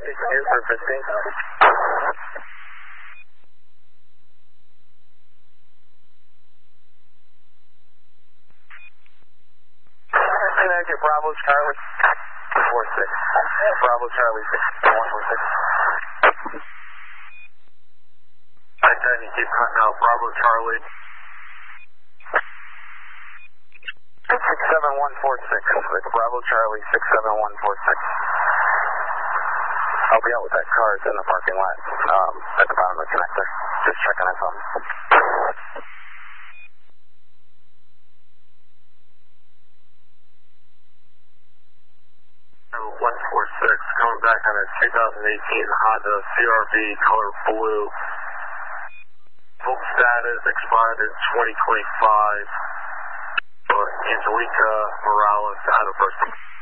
here for 15. Connecticut, Bravo Charlie 46. Bravo Charlie 6146. I think you keep cutting out. Bravo Charlie. 67146. It's Bravo Charlie 67146. I'll be out with that car. It's in the parking lot at the bottom of the connector. Just checking on something. 146, coming back on a 2018 Honda CRV color blue. Full status expired in 2025. For Angelica Morales out of Bristol.